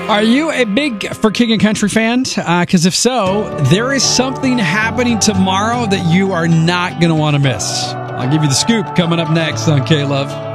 Are you a big For King and Country fan? Because if so, there is something happening tomorrow that you are not going to want to miss. I'll give you the scoop coming up next on K-Love.